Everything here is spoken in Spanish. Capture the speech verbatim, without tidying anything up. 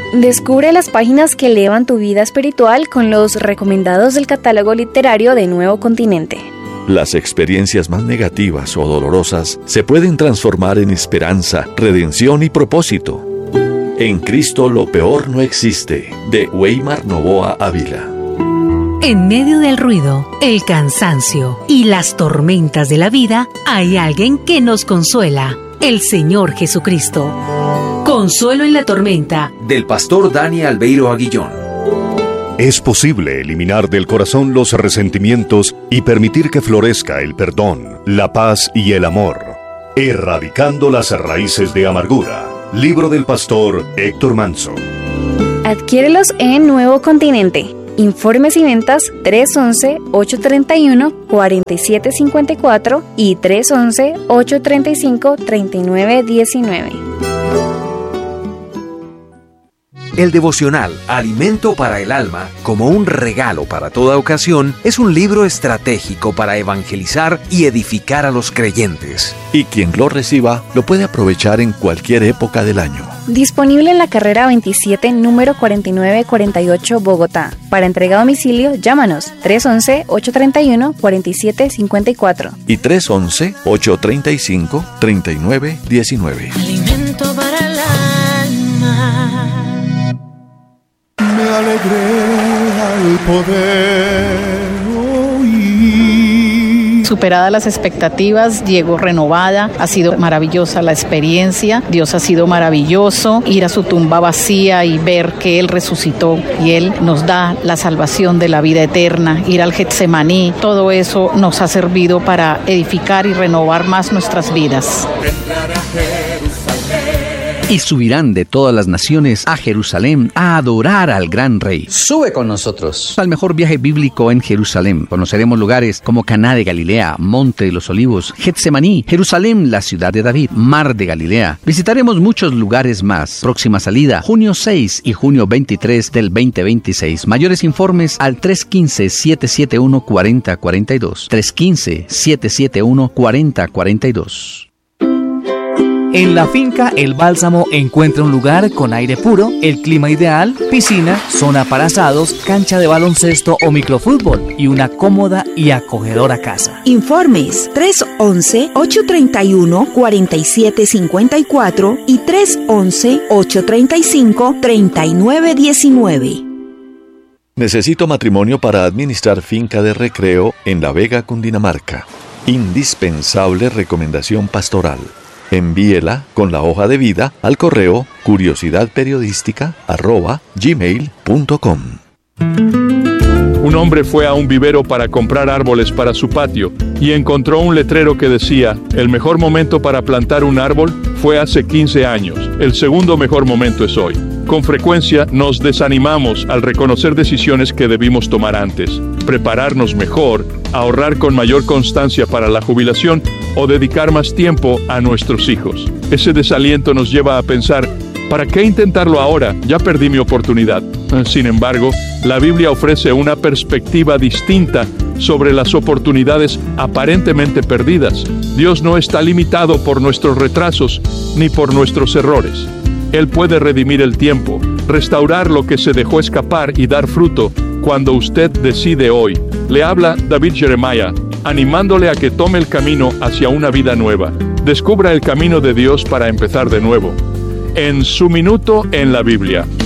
Descubre las páginas que elevan tu vida espiritual con los recomendados del catálogo literario de Nuevo Continente. Las experiencias más negativas o dolorosas se pueden transformar en esperanza, redención y propósito. En Cristo lo peor no existe, de Weimar Novoa Ávila. En medio del ruido, el cansancio y las tormentas de la vida, hay alguien que nos consuela, el Señor Jesucristo. Consuelo en la tormenta, del pastor Dani Albeiro Aguillón. Es posible eliminar del corazón los resentimientos y permitir que florezca el perdón, la paz y el amor, erradicando las raíces de amargura. Libro del pastor Héctor Manso. Adquiérelos en Nuevo Continente. Informes y ventas tres once, ocho treinta y uno, cuarenta y siete cincuenta y cuatro y tres once, ocho treinta y cinco, treinta y nueve diecinueve. El devocional Alimento para el Alma, como un regalo para toda ocasión, es un libro estratégico para evangelizar y edificar a los creyentes. Y quien lo reciba lo puede aprovechar en cualquier época del año. Disponible en la carrera veintisiete, número cuarenta y nueve cuarenta y ocho, Bogotá. Para entrega a domicilio, llámanos tres once, ocho treinta y uno, cuarenta y siete cincuenta y cuatro. Y tres once, ocho treinta y cinco, treinta y nueve diecinueve. Alimento para el alma. Me alegré al poder oír. Superadas las expectativas, llegó renovada, ha sido maravillosa la experiencia, Dios ha sido maravilloso, ir a su tumba vacía y ver que Él resucitó y Él nos da la salvación de la vida eterna, ir al Getsemaní, todo eso nos ha servido para edificar y renovar más nuestras vidas. Y subirán de todas las naciones a Jerusalén a adorar al gran Rey. Sube con nosotros al mejor viaje bíblico en Jerusalén. Conoceremos lugares como Caná de Galilea, Monte de los Olivos, Getsemaní, Jerusalén, la ciudad de David, Mar de Galilea. Visitaremos muchos lugares más. Próxima salida, junio seis y junio veintitrés del veinte veintiséis. Mayores informes al tres uno cinco, siete siete uno, cuatro cero cuatro dos. tres uno cinco, siete siete uno, cuatro cero cuatro dos. En la finca El Bálsamo encuentra un lugar con aire puro, el clima ideal, piscina, zona para asados, cancha de baloncesto o microfútbol y una cómoda y acogedora casa. Informes tres once, ocho treinta y uno, cuarenta y siete cincuenta y cuatro y tres once, ocho treinta y cinco, treinta y nueve diecinueve. Necesito matrimonio para administrar finca de recreo en La Vega, Cundinamarca. Indispensable recomendación pastoral. Envíela con la hoja de vida al correo curiosidadperiodística arroba gmail punto com. Un hombre fue a un vivero para comprar árboles para su patio y encontró un letrero que decía: el mejor momento para plantar un árbol fue hace quince años, el segundo mejor momento es hoy. Con frecuencia nos desanimamos al reconocer decisiones que debimos tomar antes, prepararnos mejor, ahorrar con mayor constancia para la jubilación o dedicar más tiempo a nuestros hijos. Ese desaliento nos lleva a pensar: ¿para qué intentarlo ahora? Ya perdí mi oportunidad. Sin embargo, la Biblia ofrece una perspectiva distinta sobre las oportunidades aparentemente perdidas. Dios no está limitado por nuestros retrasos ni por nuestros errores. Él puede redimir el tiempo, restaurar lo que se dejó escapar y dar fruto cuando usted decide hoy. Le habla David Jeremiah, animándole a que tome el camino hacia una vida nueva. Descubra el camino de Dios para empezar de nuevo. En Su Minuto en la Biblia,